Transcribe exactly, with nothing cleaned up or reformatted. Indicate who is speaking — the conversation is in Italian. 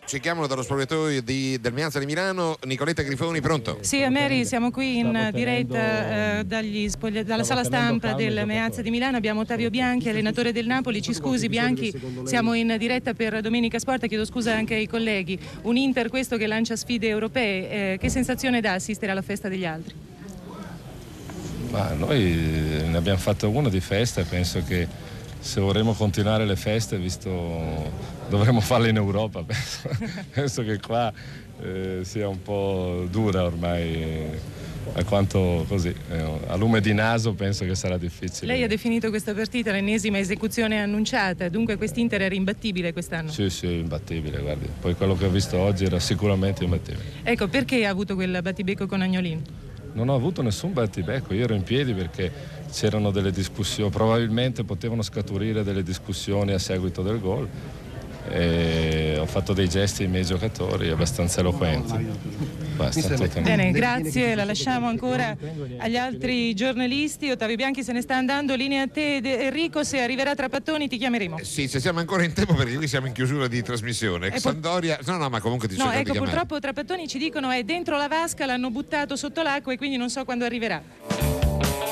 Speaker 1: ci chiamano dallo spogliatoio di, del Meazza di Milano. Nicoletta Grifoni, pronto?
Speaker 2: Sì, Mary, siamo qui in diretta eh, dagli spogli- dalla sala stampa del Meazza di Milano. Abbiamo Ottavio Bianchi, allenatore del Napoli. Ci scusi Bianchi, siamo in diretta per Domenica Sport, chiedo scusa anche ai colleghi. Un Inter questo che lancia sfide europee, eh, che sensazione dà assistere alla festa degli altri?
Speaker 3: Ma noi ne abbiamo fatto una di festa e penso che se vorremmo continuare le feste, visto dovremmo farle in Europa, penso, penso che qua eh, sia un po' dura ormai, a quanto così, eh, a lume di naso penso che sarà difficile.
Speaker 2: Lei ha definito questa partita l'ennesima esecuzione annunciata, dunque quest'Inter era imbattibile quest'anno?
Speaker 3: Sì, sì, imbattibile, guardi, poi quello che ho visto oggi era sicuramente imbattibile.
Speaker 2: Ecco, perché ha avuto quel battibecco con Agnolin?
Speaker 3: Non ho avuto nessun battibecco, io ero in piedi perché c'erano delle discussioni, probabilmente potevano scaturire delle discussioni a seguito del gol e ho fatto dei gesti ai miei giocatori abbastanza eloquenti. Basta,
Speaker 2: bene, grazie, la lasciamo ancora agli altri giornalisti. Ottavio Bianchi se ne sta andando, linea a te Enrico, se arriverà Trapattoni ti chiameremo.
Speaker 1: Eh sì, se siamo ancora in tempo perché qui siamo in chiusura di trasmissione.
Speaker 2: Eh,
Speaker 1: Sandoria, no no ma comunque ti
Speaker 2: no,
Speaker 1: cerco
Speaker 2: ecco,
Speaker 1: di chiamare.
Speaker 2: purtroppo Trapattoni ci dicono è dentro la vasca, l'hanno buttato sotto l'acqua e quindi non so quando arriverà.